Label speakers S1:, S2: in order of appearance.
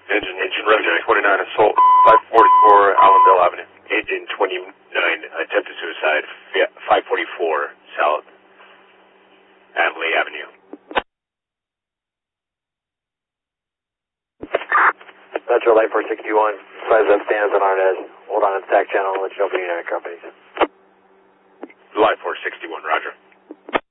S1: Engine resident 29 assault, 544 Allendale Avenue. Agent 29 attempted suicide, 544 South Adley Avenue.
S2: Metro Light 461, President stands on Arnez. Hold on, attack channel, let you know for United Companies.
S1: Light 461, roger.